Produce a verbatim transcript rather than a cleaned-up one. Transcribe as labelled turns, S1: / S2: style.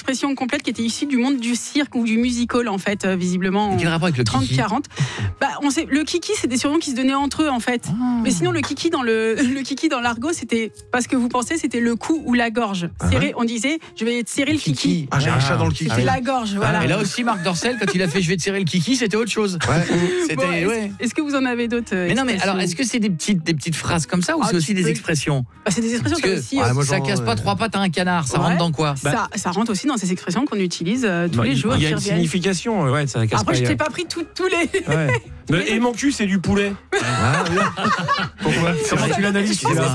S1: expression complète qui était issue du monde du cirque ou du musical en fait, euh, visiblement.
S2: Quel rapport avec le
S1: trente
S2: kiki
S1: quarante. Bah, on sait, le kiki, c'est des surnoms qui se donnaient entre eux en fait. Ah. Mais sinon, le kiki dans le, le kiki dans l'argot, c'était parce que vous pensez, c'était le cou ou la gorge. Uh-huh. Serré, on disait, je vais te serrer le kiki. kiki.
S3: Ah, j'ai un chat dans le kiki.
S1: C'était ah, la gorge, voilà.
S2: Et là aussi, Marc Dorcel, quand il a fait, je vais te serrer le kiki, c'était autre chose.
S3: Ouais.
S2: C'était,
S1: bon, est-ce,
S2: ouais.
S1: est-ce que vous en avez d'autres euh,
S2: Mais non, mais alors, est-ce que c'est des petites, des petites phrases comme ça ou ah, c'est aussi des peux... expressions?
S1: Bah, c'est des expressions comme aussi.
S2: Ouais, euh, ça casse pas trois pattes à un canard. Ça ouais. rentre dans quoi?
S1: bah, ça, ça rentre aussi dans ces expressions qu'on utilise euh, tous bah, les jours.
S4: Il y a une signification. Ouais, ça casse
S1: Après,
S4: pas
S1: je t'ai pas pris tous les.
S4: Ouais. Mais, et mon cul, c'est du poulet. Ah, oui. Pourquoi? Comment tu l'analyses?